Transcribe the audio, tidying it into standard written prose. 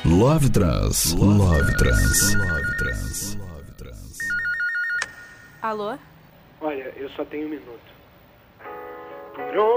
Love Trans, Love Trans, Love Trans, Love Trans. Alô? Olha, eu só tenho 1 minuto.